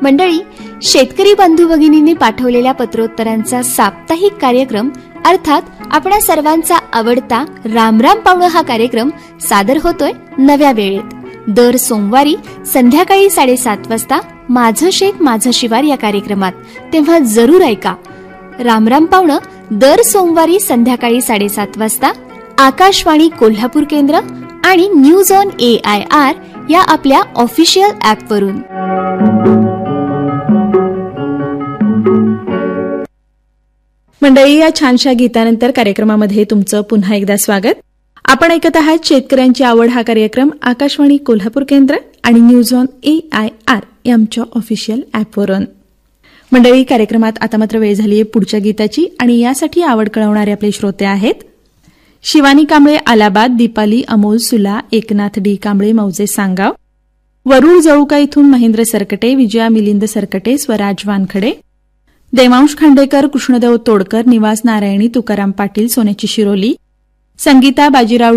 मंडळी, शेतकरी बंधू भगिनींनी पाठवलेल्या पत्रोत्तरांचा साप्ताहिक कार्यक्रम अर्थात आपणा सर्वांचा आवडता रामराम पावणं हा कार्यक्रम सादर होतोय नव्या वेळेत. दर सोमवारी संध्याकाळी 7:30 वाजता माझं शेत माझं शिवार या कार्यक्रमात. तेव्हा जरूर ऐका. रामराम पावणं दर सोमवारी संध्याकाळी 7:30 वाजता आकाशवाणी कोल्हापूर केंद्र आणि न्यूज ऑन AIR या आपल्या ऑफिशियल ॲपवरून. मंडळी, या छानशा गीतानंतर कार्यक्रमामध्ये तुमचं पुन्हा एकदा स्वागत. आपण ऐकत आहात शेतकऱ्यांची आवड हा कार्यक्रम आकाशवाणी कोल्हापूर केंद्र आणि न्यूज ऑन AIR या आमच्या ऑफिशियल ॲपवरून. मंडळी, कार्यक्रमात आता मात्र वेळ झाली आहे पुढच्या गीताची आणि यासाठी आवड कळवणारे आपले श्रोते आहेत शिवानी कांबळे आलाबाद, दीपाली अमोल सुला, एकनाथ डी कांबळे मौजे सांगाव, वरुळ जळुका इथून महेंद्र सरकटे, विजया मिलिंद सरकटे, स्वराज वानखडे, देवांश खांडेकर, कृष्णदेव तोडकर, निवास नारायणी, तुकाराम पाटील, सोन्याची शिरोली, संगीता बाजीराव